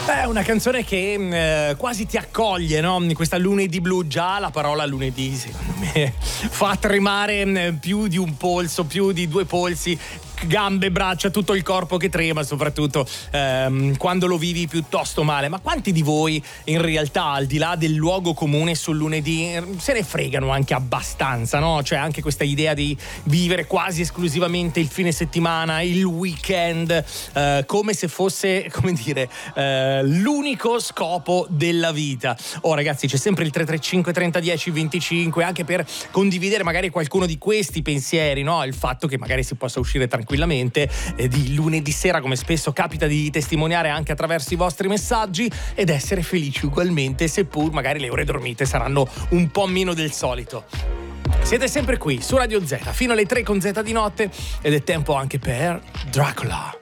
È una canzone che quasi ti accoglie, no? Questa lunedì blu, già la parola lunedì secondo me fa tremare più di un polso, più di due polsi, gambe, braccia, tutto il corpo che trema, soprattutto quando lo vivi piuttosto male. Ma quanti di voi in realtà, al di là del luogo comune sul lunedì, se ne fregano anche abbastanza, no? Cioè anche questa idea di vivere quasi esclusivamente il fine settimana, il weekend, come se fosse, come dire, l'unico scopo della vita. Oh ragazzi, c'è sempre il 335 30 10 25 anche per condividere magari qualcuno di questi pensieri, no? Il fatto che magari si possa uscire tranquillamente di lunedì sera, come spesso capita di testimoniare anche attraverso i vostri messaggi, ed essere felici ugualmente, seppur magari le ore dormite saranno un po' meno del solito. Siete sempre qui su Radio Z fino alle 3 con Z di notte ed è tempo anche per Dracula.